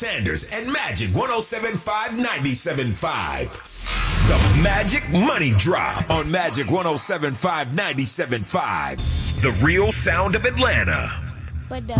Sanders and Magic 107.5 97.5. The Magic Money Drop on Magic 107.5 97.5. The real sound of Atlanta. But